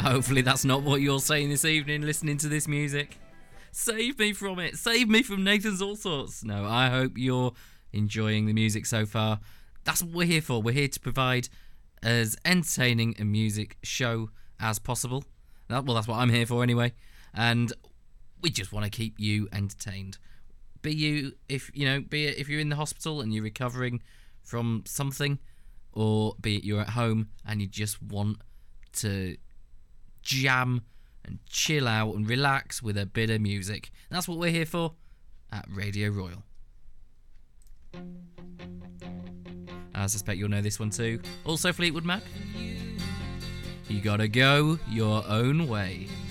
Hopefully that's not what you're saying this evening listening to this music. Save me from it. Save me from Nathan's All Sorts. No, I hope you're enjoying the music so far. That's what we're here for. We're here to provide as entertaining a music show as possible. Well, that's what I'm here for anyway. And we just want to keep you entertained. Be it if you're in the hospital and you're recovering from something, or be it you're at home and you just want to jam and chill out and relax with a bit of music. That's what we're here for at Radio Royal. I suspect you'll know this one too. Also Fleetwood Mac. You gotta go your own way.